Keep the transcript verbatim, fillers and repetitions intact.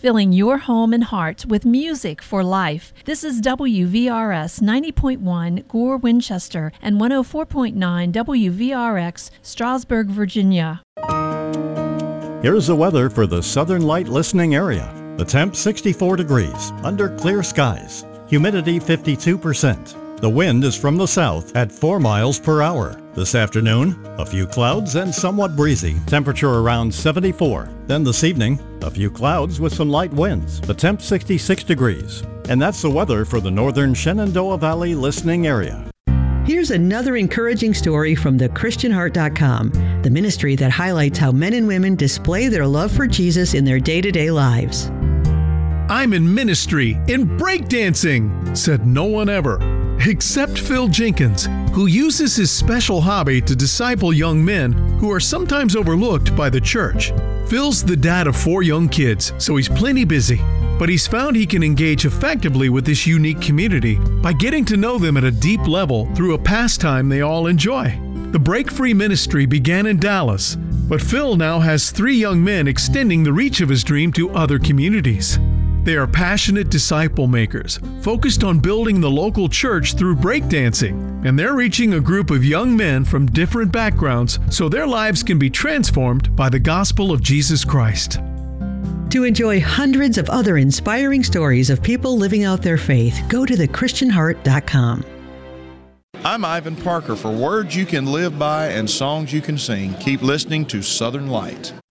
filling your home and heart with music for life. This is W V R S ninety point one Gore, Winchester, and one oh four point nine W V R X, Strasburg, Virginia. Here's the weather for the Southern Light listening area. The temp sixty-four degrees, under clear skies. Humidity fifty-two percent. The wind is from the south at four miles per hour. This afternoon, a few clouds and somewhat breezy. Temperature around seventy-four. Then this evening, a few clouds with some light winds. The temp sixty-six degrees. And that's the weather for the northern Shenandoah Valley listening area. Here's another encouraging story from the Christian Heart dot com, the ministry that highlights how men and women display their love for Jesus in their day-to-day lives. I'm in ministry, in breakdancing, said no one ever, except Phil Jenkins, who uses his special hobby to disciple young men who are sometimes overlooked by the church. Phil's the dad of four young kids, so he's plenty busy. But he's found he can engage effectively with this unique community by getting to know them at a deep level through a pastime they all enjoy. The Break Free ministry began in Dallas, but Phil now has three young men extending the reach of his dream to other communities. They are passionate disciple makers, focused on building the local church through breakdancing, and they're reaching a group of young men from different backgrounds so their lives can be transformed by the gospel of Jesus Christ. To enjoy hundreds of other inspiring stories of people living out their faith, go to the Christian Heart dot com. I'm Ivan Parker. For words you can live by and songs you can sing, keep listening to Southern Light.